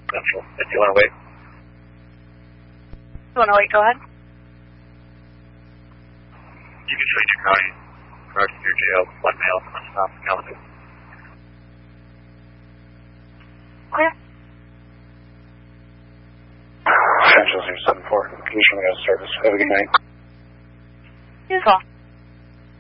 Central. If you want to wait. You want to wait? Go ahead. You can show your county. Correct your jail. One male. Stop the county. Clear. Central 074. Can you show me how to start this? Have a good night. Beautiful.